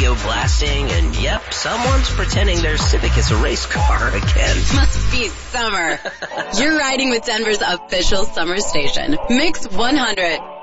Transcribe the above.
radio blasting, and yep, someone's pretending their Civic is a race car again. Must be summer. You're riding with Denver's official summer station, Mix 100.